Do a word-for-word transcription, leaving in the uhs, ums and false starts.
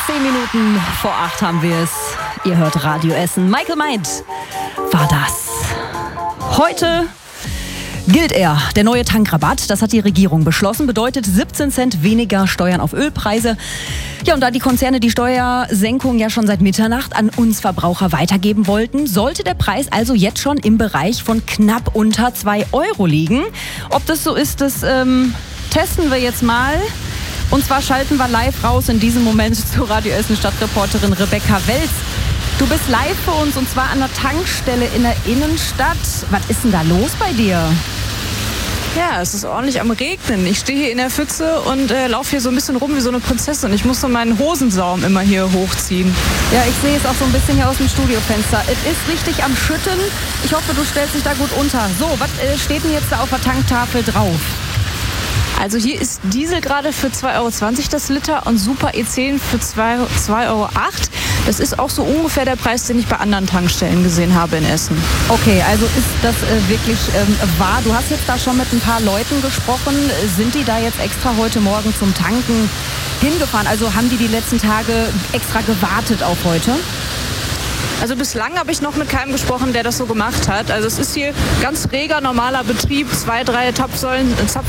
Zehn Minuten vor acht haben wir es. Ihr hört Radio Essen. Michael Meint war das. Heute gilt er. Der neue Tankrabatt, das hat die Regierung beschlossen, bedeutet siebzehn Cent weniger Steuern auf Ölpreise. Ja, und da die Konzerne die Steuersenkung ja schon seit Mitternacht an uns Verbraucher weitergeben wollten, sollte der Preis also jetzt schon im Bereich von knapp unter zwei Euro liegen. Ob das so ist, das ähm, testen wir jetzt mal. Und zwar schalten wir live raus in diesem Moment zu Radio Essen Stadtreporterin Rebecca Welz. Du bist live für uns und zwar an der Tankstelle in der Innenstadt. Was ist denn da los bei dir? Ja, es ist ordentlich am Regnen. Ich stehe hier in der Pfütze und äh, laufe hier so ein bisschen rum wie so eine Prinzessin. Ich muss so meinen Hosensaum immer hier hochziehen. Ja, ich sehe es auch so ein bisschen hier aus dem Studiofenster. Es ist richtig am Schütten. Ich hoffe, du stellst dich da gut unter. So, was äh, steht denn jetzt da auf der Tanktafel drauf? Also hier ist Diesel gerade für zwei Euro zwanzig das Liter und Super E zehn für zwei Euro acht. Das ist auch so ungefähr der Preis, den ich bei anderen Tankstellen gesehen habe in Essen. Okay, also ist das äh, wirklich ähm, wahr? Du hast jetzt da schon mit ein paar Leuten gesprochen. Sind die da jetzt extra heute Morgen zum Tanken hingefahren? Also haben die die letzten Tage extra gewartet auf heute? Also bislang habe ich noch mit keinem gesprochen, der das so gemacht hat. Also es ist hier ganz reger, normaler Betrieb, zwei, drei Zapfsäulen,